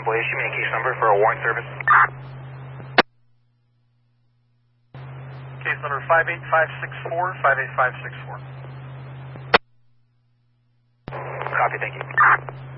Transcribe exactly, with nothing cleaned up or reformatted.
triple A, shoot me a case number for a warrant service. Case number five eight five six four, five eight five six four. Copy, thank you.